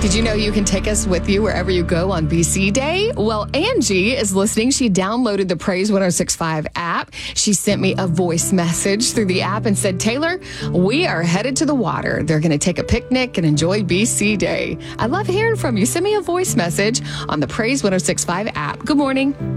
Did you know you can take us with you wherever you go on BC Day? Well, Angie is listening. She downloaded the Praise 106.5 app. She sent me a voice message through the app and said, Taylor, we are headed to the water. They're going to take a picnic and enjoy BC Day. I love hearing from you. Send me a voice message on the Praise 106.5 app. Good morning.